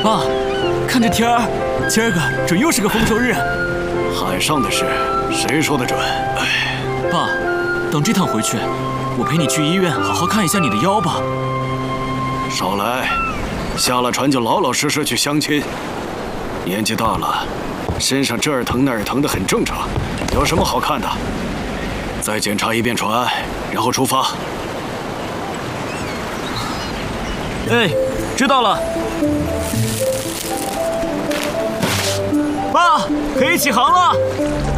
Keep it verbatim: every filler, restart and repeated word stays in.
爸，看这天儿，今儿个准又是个丰收日。 海上的事，谁说的准？哎， 爸，等这趟回去，我陪你去医院好好看一下你的腰吧。 少来，下了船就老老实实去相亲。年纪大了，身上这儿疼那儿疼的很正常，有什么好看的？再检查一遍船，然后出发。 哎，知道了。爸，可以起航了。